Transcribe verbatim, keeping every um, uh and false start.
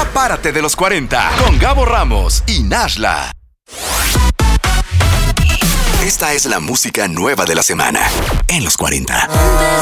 Ya párate de los cuarenta con Gabo Ramos y Nashla. Esta es la música nueva de la semana en los cuarenta.